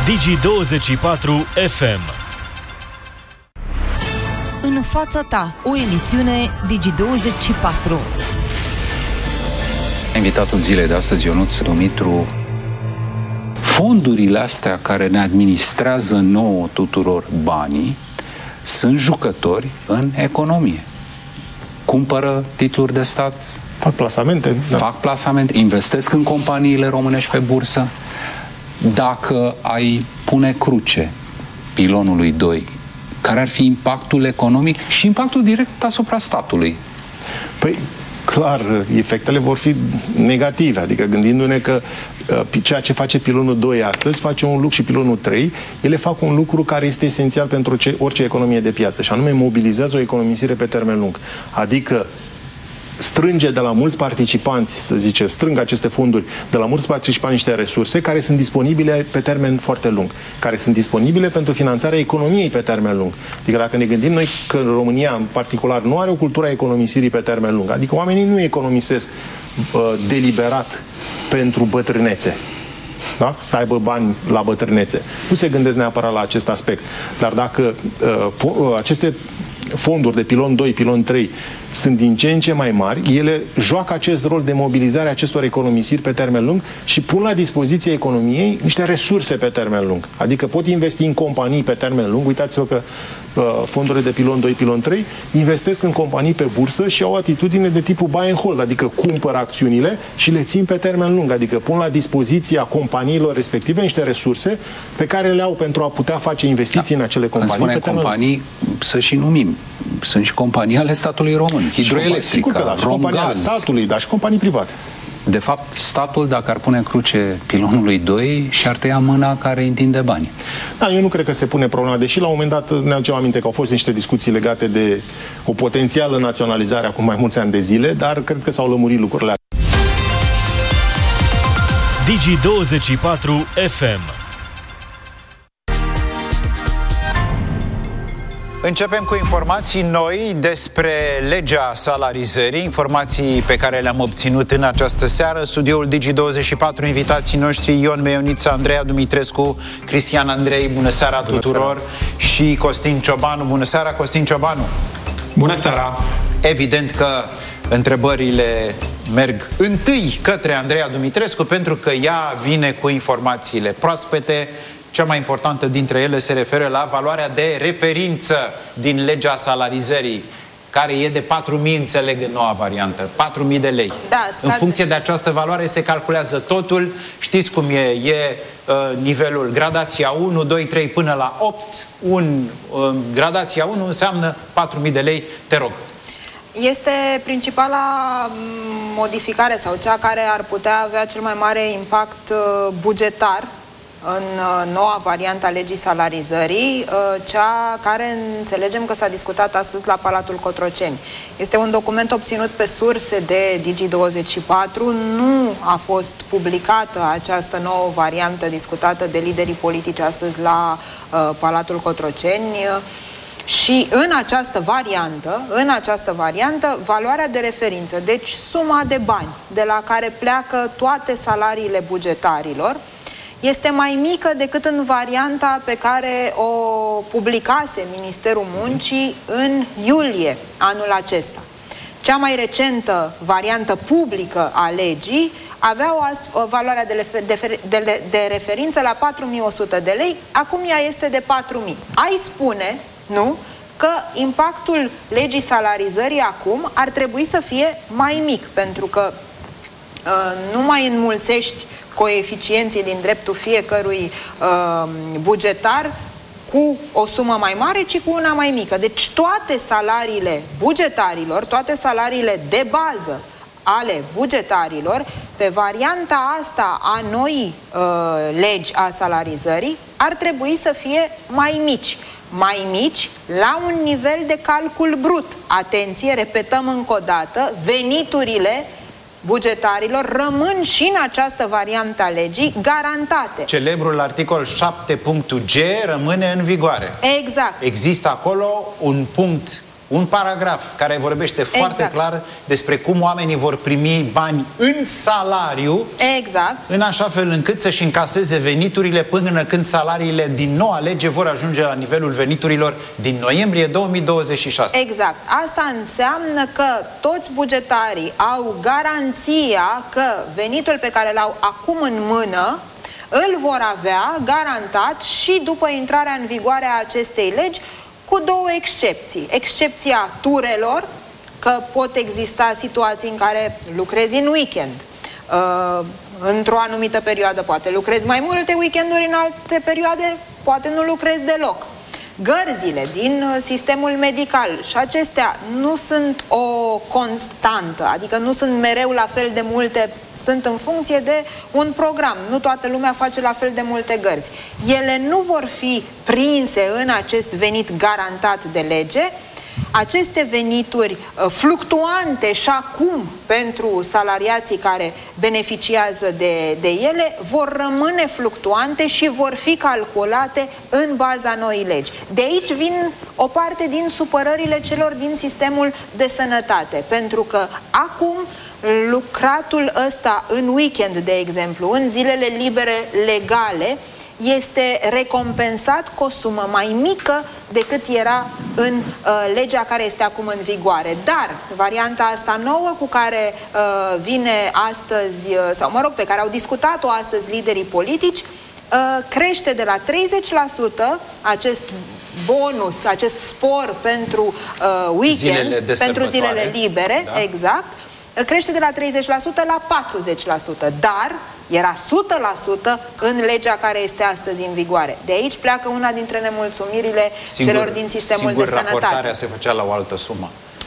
Digi24 FM. În fața ta, o emisiune Digi24. Invitatul zilei de astăzi, Ionuț Dumitru. Fondurile astea care ne administrează nouă tuturor banii sunt jucători în economie. Cumpără titluri de stat, fac plasamente, fac plasamente, investesc în companiile românești pe bursă. Dacă ai pune cruce pilonului 2, care ar fi impactul economic și impactul direct asupra statului? Păi, clar, efectele vor fi negative, adică gândindu-ne că ceea ce face pilonul 2 astăzi face un lucru și pilonul 3, ele fac un lucru care este esențial pentru orice economie de piață, și anume mobilizează o economisire pe termen lung. Adică strânge de la mulți participanți, să zicem, strâng aceste fonduri de la mulți participanți niște resurse care sunt disponibile pe termen foarte lung, care sunt disponibile pentru finanțarea economiei pe termen lung. Adică dacă ne gândim noi că România, în particular, nu are o cultură a economisirii pe termen lung, adică oamenii nu economisesc deliberat pentru bătrânețe, da? Să aibă bani la bătrânețe. Nu se gândesc neapărat la acest aspect. Dar dacă aceste fonduri de pilon 2, pilon 3 sunt din ce în ce mai mari, ele joacă acest rol de mobilizare a acestor economisiri pe termen lung și pun la dispoziție economiei niște resurse pe termen lung. Adică pot investi în companii pe termen lung. Uitați-vă că fondurile de pilon 2, pilon 3 investesc în companii pe bursă și au atitudine de tipul buy and hold, adică cumpără acțiunile și le țin pe termen lung, adică pun la dispoziția companiilor respective niște resurse pe care le au pentru a putea face investiții în acele companii pe termen companii, să și numim, sunt și companii ale statului român. Hidroelectrica, Romgaz, statului, dar și companii private. De fapt, statul, dacă ar pune cruce pilonului 2, și-ar tăia mâna care întinde bani. Da, eu nu cred că se pune problema, deși la un moment dat ne aducem aminte că au fost niște discuții legate de o potențială naționalizare acum mai mulți ani de zile, dar cred că s-au lămurit lucrurile. Digi24 FM. Începem cu informații noi despre legea salarizării, informații pe care le-am obținut în această seară. În studioul Digi24, invitații noștri Ion Meioniță, Andreea Dumitrescu, Cristian Andrei, bună seara tuturor, și Costin Ciobanu. Bună seara, Costin Ciobanu! Bună seara! Evident că întrebările merg întâi către Andreea Dumitrescu, pentru că ea vine cu informațiile proaspete. Cea mai importantă dintre ele se referă la valoarea de referință din legea salarizării, care e de 4.000, înțeleg, în noua variantă. 4.000 de lei. Da, în funcție de această valoare se calculează totul. Știți cum e nivelul, gradația 1, 2, 3 până la 8. Gradația 1 înseamnă 4.000 de lei. Te rog. Este principala modificare sau cea care ar putea avea cel mai mare impact bugetar în noua variantă a legii salarizării, cea care înțelegem că s-a discutat astăzi la Palatul Cotroceni. Este un document obținut pe surse de Digi24, nu a fost publicată această nouă variantă discutată de liderii politici astăzi la Palatul Cotroceni. Și în această variantă, valoarea de referință, deci suma de bani de la care pleacă toate salariile bugetarilor, este mai mică decât în varianta pe care o publicase Ministerul Muncii în iulie anul acesta. Cea mai recentă variantă publică a legii avea o valoare de referință la 4.100 de lei, acum ea este de 4.000. Ai spune, nu, că impactul legii salarizării acum ar trebui să fie mai mic, pentru că nu mai înmulțești coeficienții din dreptul fiecărui bugetar cu o sumă mai mare, ci cu una mai mică. Deci toate salariile bugetarilor, toate salariile de bază ale bugetarilor, pe varianta asta a noii legi a salarizării, ar trebui să fie mai mici. Mai mici la un nivel de calcul brut. Atenție, repetăm încă o dată, veniturile bugetarilor rămân și în această variantă a legii garantate. Celebrul articol 7.g rămâne în vigoare. Exact. Există acolo un punct un paragraf care vorbește foarte clar despre cum oamenii vor primi bani în salariu, în așa fel încât să-și încaseze veniturile până când salariile din noua lege vor ajunge la nivelul veniturilor din noiembrie 2026. Exact. Asta înseamnă că toți bugetarii au garanția că venitul pe care l-au acum în mână îl vor avea garantat și după intrarea în vigoare a acestei legi, cu două excepții. Excepția turelor, că pot exista situații în care lucrezi în weekend. Într-o anumită perioadă poate lucrezi mai multe weekenduri, în alte perioade poate nu lucrezi deloc. Gărzile din sistemul medical, și acestea nu sunt o constantă, adică nu sunt mereu la fel de multe, sunt în funcție de un program. Nu toată lumea face la fel de multe gărzi. Ele nu vor fi prinse în acest venit garantat de lege. Aceste venituri fluctuante și acum pentru salariații care beneficiază de ele vor rămâne fluctuante și vor fi calculate în baza noii legi. De aici vin o parte din supărările celor din sistemul de sănătate, pentru că acum lucratul ăsta în weekend, de exemplu, în zilele libere legale, este recompensat cu o sumă mai mică decât era în legea care este acum în vigoare. Dar varianta asta nouă cu care vine astăzi, sau mă rog, pe care au discutat-o astăzi liderii politici, crește de la 30% acest bonus, acest spor pentru weekend, pentru zilele libere, exact, crește de la 30% la 40%, dar era 100% în legea care este astăzi în vigoare. De aici pleacă una dintre nemulțumirile celor din sistemul de sănătate. Raportarea se făcea la o altă sumă.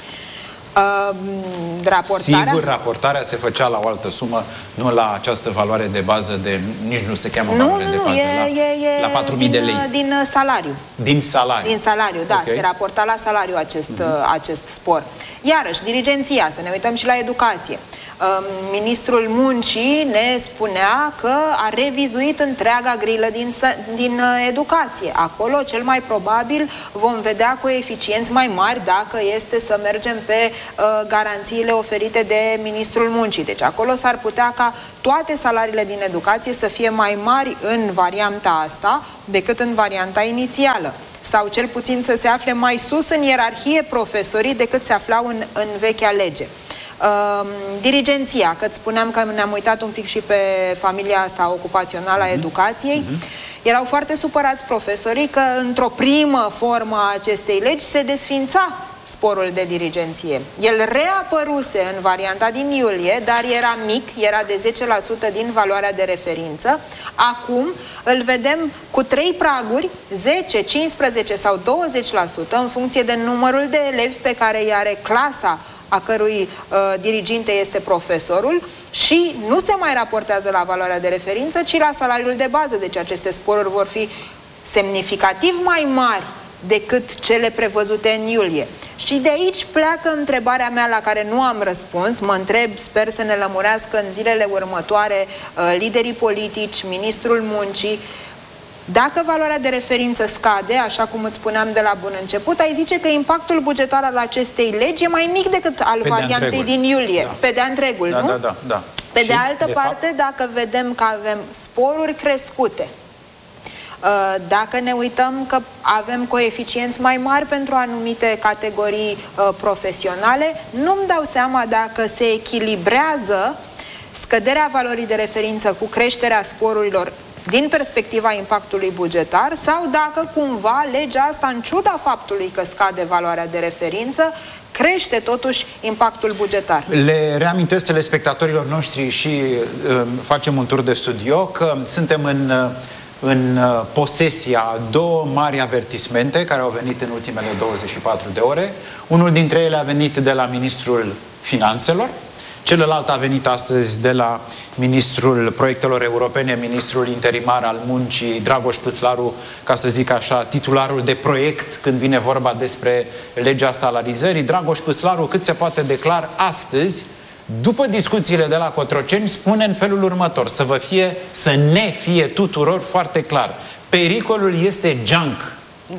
Raportarea? Sigur, raportarea se făcea la o altă sumă, nu la această valoare de bază de, nici nu se cheamă valoare de bază, la 4.000 de lei. Din salariu. Din salariu. Din salariu, da, se raporta la salariu acest spor. Iarăși, dirigenția, să ne uităm și la educație. Ministrul Muncii ne spunea că a revizuit întreaga grilă din educație. Acolo, cel mai probabil, vom vedea coeficienți mai mari dacă este să mergem pe garanțiile oferite de Ministrul Muncii. Deci acolo s-ar putea ca toate salariile din educație să fie mai mari în varianta asta decât în varianta inițială. Sau cel puțin să se afle mai sus în ierarhie profesorii decât se aflau în vechea lege. Dirigenția, că îți spuneam că ne-am uitat un pic și pe familia asta ocupațională a educației, erau foarte supărați profesorii că într-o primă formă a acestei legi se desfința sporul de dirigenție. El reapăruse în varianta din iulie, dar era mic, era de 10% din valoarea de referință. Acum îl vedem cu 3 praguri, 10, 15 sau 20%, în funcție de numărul de elevi pe care îi are clasa a cărui diriginte este profesorul, și nu se mai raportează la valoarea de referință, ci la salariul de bază. Deci aceste sporuri vor fi semnificativ mai mari decât cele prevăzute în iulie. Și de aici pleacă întrebarea mea la care nu am răspuns. Mă întreb, sper să ne lămurească în zilele următoare liderii politici, Ministrul Muncii. Dacă valoarea de referință scade, așa cum îți spuneam de la bun început, ai zice că impactul bugetar al acestei legi e mai mic decât al variantei din iulie. Pe de-a întregul, nu? Da. Pe de altă parte, dacă vedem că avem sporuri crescute, dacă ne uităm că avem coeficienți mai mari pentru anumite categorii profesionale, nu-mi dau seama dacă se echilibrează scăderea valorii de referință cu creșterea sporurilor din perspectiva impactului bugetar, sau dacă cumva legea asta, în ciuda faptului că scade valoarea de referință, crește totuși impactul bugetar. Le reamintesc telespectatorilor noștri și facem un tur de studio că suntem în posesia a două mari avertismente care au venit în ultimele 24 de ore. Unul dintre ele a venit de la Ministrul Finanțelor, celălalt a venit astăzi de la Ministrul Proiectelor Europene, Ministrul Interimar al Muncii, Dragoș Păslaru, ca să zic așa, titularul de proiect când vine vorba despre legea salarizării. Dragoș Păslaru, cât se poate declar astăzi, după discuțiile de la Cotroceni, spune în felul următor, să ne fie tuturor foarte clar. Pericolul este junk. Da.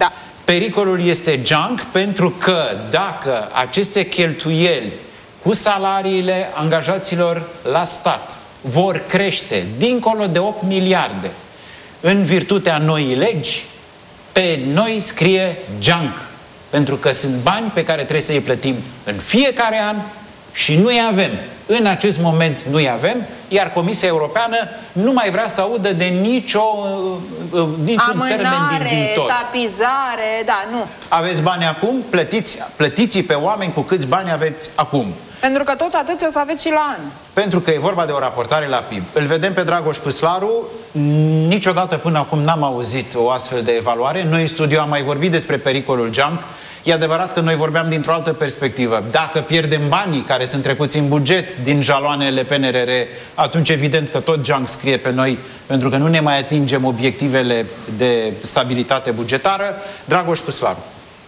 Pericolul este junk pentru că dacă aceste cheltuieli cu salariile angajaților la stat vor crește dincolo de 8 miliarde în virtutea noii legi, pe noi scrie junk. Pentru că sunt bani pe care trebuie să îi plătim în fiecare an și nu-i avem. În acest moment nu-i avem, iar Comisia Europeană nu mai vrea să audă de niciun termen din viitor. Tapizare, da, nu. Aveți bani acum, plătiți pe oameni cu câți bani aveți acum. Pentru că tot atâția o să aveți și la an. Pentru că e vorba de o raportare la PIB. Îl vedem pe Dragoș Păslaru, niciodată până acum n-am auzit o astfel de evaluare. Noi în studio am mai vorbit despre pericolul junk. E adevărat că noi vorbeam dintr-o altă perspectivă. Dacă pierdem banii care sunt trecuți în buget din jaloanele PNRR, atunci evident că tot junk scrie pe noi, pentru că nu ne mai atingem obiectivele de stabilitate bugetară. Dragoș Păslaru.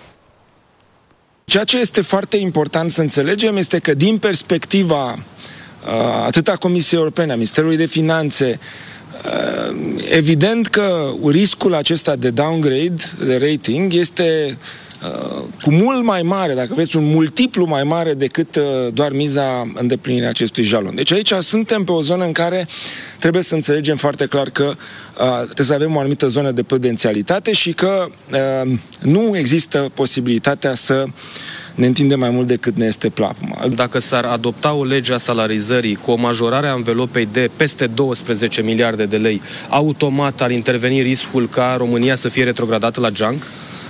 Ceea ce este foarte important să înțelegem este că din perspectiva atât a Comisiei Europene, a Ministerului de Finanțe, evident că riscul acesta de downgrade, de rating, este cu mult mai mare, dacă vreți, un multiplu mai mare decât doar miza îndeplinirii acestui jalon. Deci aici suntem pe o zonă în care trebuie să înțelegem foarte clar că trebuie să avem o anumită zonă de prudențialitate și că nu există posibilitatea să ne întindem mai mult decât ne este plapuma. Dacă s-ar adopta o lege a salarizării cu o majorare a învelopei de peste 12 miliarde de lei, automat ar interveni riscul ca România să fie retrogradată la junk?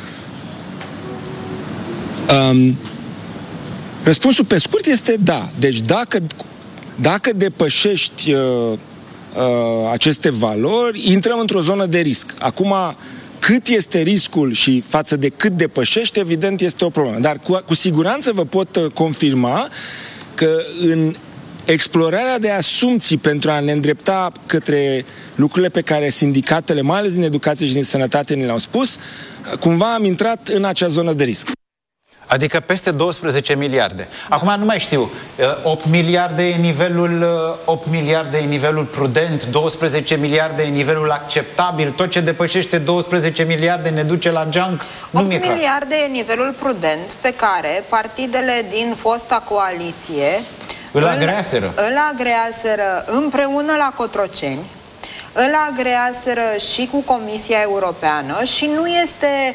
Răspunsul pe scurt este da. Deci dacă depășești aceste valori, intrăm într-o zonă de risc. Acum, cât este riscul și față de cât depășești, evident este o problemă. Dar cu siguranță vă pot confirma că în explorarea de asumții pentru a ne îndrepta către lucrurile pe care sindicatele, mai ales din educație și din sănătate, ne le-au spus, cumva am intrat în acea zonă de risc. Adică peste 12 miliarde. Acum nu mai știu, 8 miliarde e nivelul prudent, 12 miliarde e nivelul acceptabil, tot ce depășește 12 miliarde ne duce la junk? 8 miliarde e nivelul prudent pe care partidele din fosta coaliție îl agreaseră împreună la Cotroceni, îl agreaseră și cu Comisia Europeană și nu este